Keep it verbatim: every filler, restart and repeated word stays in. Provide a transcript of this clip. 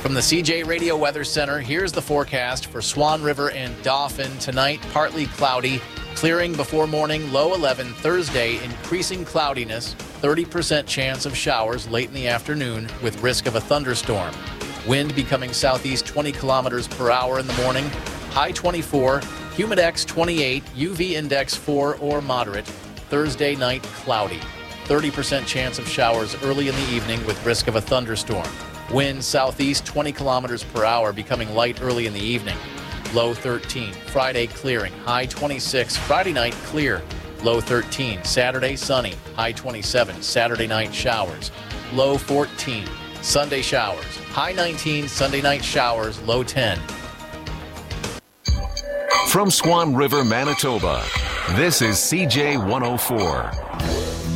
From the C J Radio Weather Center, here's the forecast for Swan River and Dauphin. Tonight, partly cloudy, clearing before morning, low eleven. Thursday, increasing cloudiness, thirty percent chance of showers late in the afternoon with risk of a thunderstorm. Wind becoming southeast twenty kilometers per hour in the morning, high twenty-four, humidex twenty-eight, U V index four or moderate. Thursday night, cloudy, thirty percent chance of showers early in the evening with risk of a thunderstorm. Wind southeast twenty kilometers per hour, becoming light early in the evening. Low thirteen. Friday clearing. High twenty-six. Friday night clear. Low thirteen. Saturday sunny. High twenty-seven. Saturday night showers. Low fourteen. Sunday showers. High nineteen. Sunday night showers. Low ten. From Swan River, Manitoba, this is C J one oh four.